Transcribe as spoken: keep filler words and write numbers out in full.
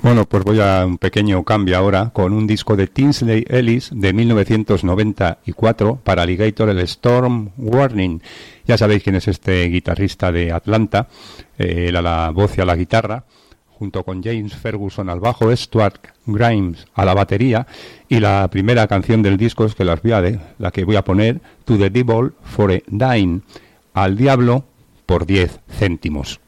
Bueno, pues voy a un pequeño cambio ahora con un disco de Tinsley Ellis de mil novecientos noventa y cuatro para Alligator, el Storm Warning. Ya sabéis quién es este guitarrista de Atlanta, eh, él a la voz y a la guitarra, junto con James Ferguson al bajo, Stuart Grimes a la batería, y la primera canción del disco es que las voy a de, la que voy a poner, To the Devil for a Dime, al diablo por diez céntimos.